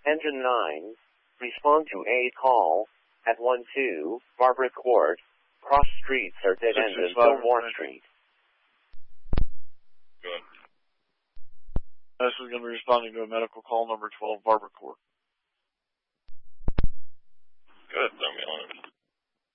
Engine 9, respond to a call at 12 Barbara Court. Cross streets are dead end in Fillmore Street. Good. This is going to be responding to a medical call number 12 Barbara Court. Good, I'm on it.